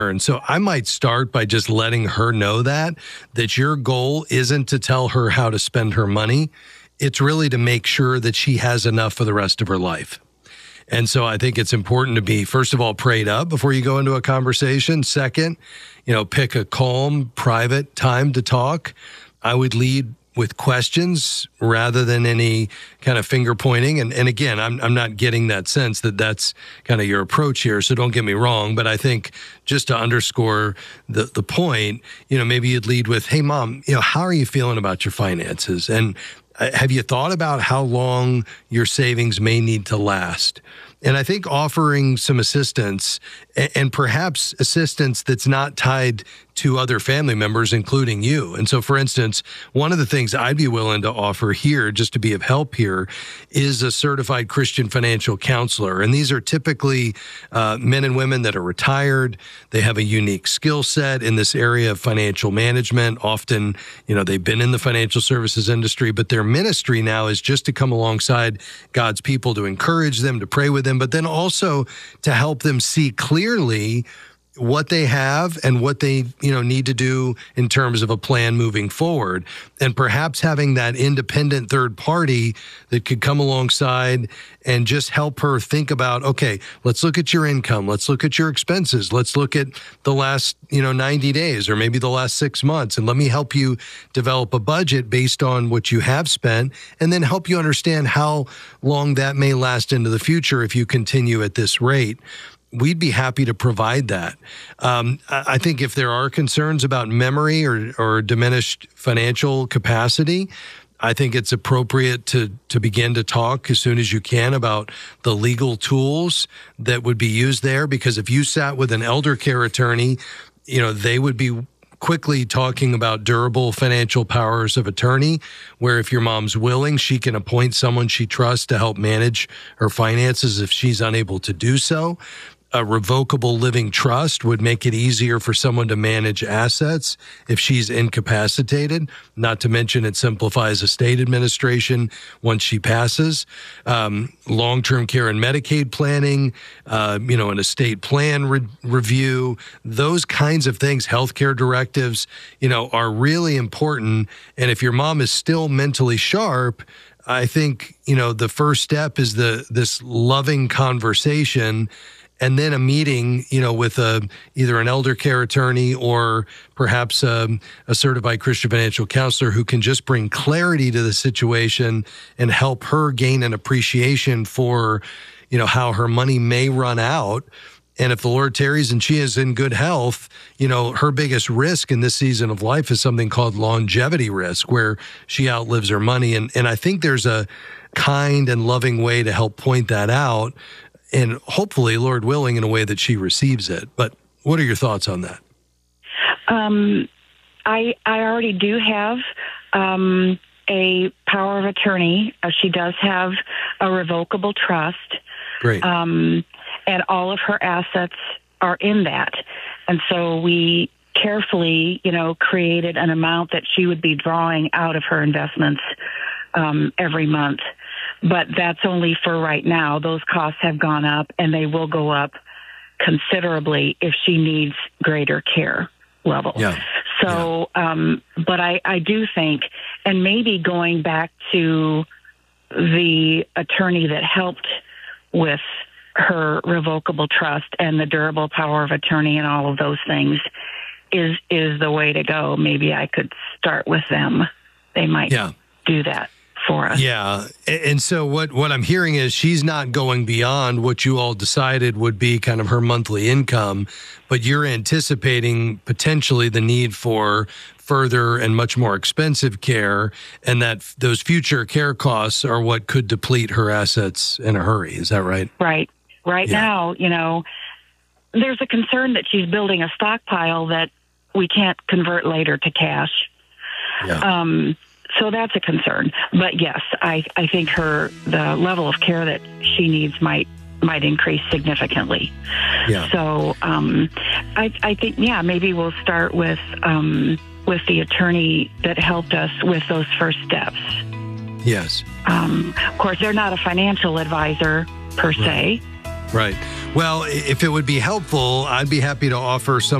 And so I might start by just letting her know that your goal isn't to tell her how to spend her money. It's really to make sure that she has enough for the rest of her life. And so I think it's important to be, first of all, prayed up before you go into a conversation. Second, pick a calm, private time to talk. I would lead with questions rather than any kind of finger pointing. And again, I'm not getting that sense that that's kind of your approach here. So don't get me wrong. But I think just to underscore the point, maybe you'd lead with, hey, Mom, how are you feeling about your finances? And have you thought about how long your savings may need to last? And I think offering some assistance, and perhaps assistance that's not tied to other family members, including you. And so, for instance, one of the things I'd be willing to offer here, just to be of help here, is a certified Christian financial counselor. And these are typically men and women that are retired. They have a unique skill set in this area of financial management. Often, they've been in the financial services industry, but their ministry now is just to come alongside God's people, to encourage them, to pray with them, but then also to help them see clearly what they have and what they, need to do in terms of a plan moving forward. And perhaps having that independent third party that could come alongside and just help her think about, okay, let's look at your income. Let's look at your expenses. Let's look at the last, 90 days or maybe the last 6 months. And let me help you develop a budget based on what you have spent, and then help you understand how long that may last into the future if you continue at this rate. We'd be happy to provide that. I think if there are concerns about memory or diminished financial capacity, I think it's appropriate to begin to talk as soon as you can about the legal tools that would be used there. Because if you sat with an elder care attorney, they would be quickly talking about durable financial powers of attorney, where if your mom's willing, she can appoint someone she trusts to help manage her finances if she's unable to do so. A revocable living trust would make it easier for someone to manage assets if she's incapacitated. Not to mention it simplifies estate administration once she passes. Long-term care and Medicaid planning, an estate plan review, those kinds of things, healthcare directives, are really important. And if your mom is still mentally sharp, I think, the first step is this loving conversation, and then a meeting, with either an elder care attorney or perhaps a certified Christian financial counselor who can just bring clarity to the situation and help her gain an appreciation for, how her money may run out. And if the Lord tarries and she is in good health, her biggest risk in this season of life is something called longevity risk, where she outlives her money. And I think there's a kind and loving way to help point that out, and hopefully, Lord willing, in a way that she receives it. But what are your thoughts on that? I already do have a power of attorney. She does have a revocable trust. Great. And all of her assets are in that. And so we carefully, created an amount that she would be drawing out of her investments every month. But that's only for right now. Those costs have gone up, and they will go up considerably if she needs greater care level. Yeah. So, but I do think, and maybe going back to the attorney that helped with her revocable trust and the durable power of attorney and all of those things is the way to go. Maybe I could start with them. They might do that for us. Yeah. And so what I'm hearing is she's not going beyond what you all decided would be kind of her monthly income, but you're anticipating potentially the need for further and much more expensive care, and that those future care costs are what could deplete her assets in a hurry. Is that right? Right. Right now, there's a concern that she's building a stockpile that we can't convert later to cash. Yeah. So that's a concern. But yes, I think the level of care that she needs might increase significantly. Yeah. So I think, maybe we'll start with the attorney that helped us with those first steps. Yes. Of course, they're not a financial advisor per se. Right. Well, if it would be helpful, I'd be happy to offer some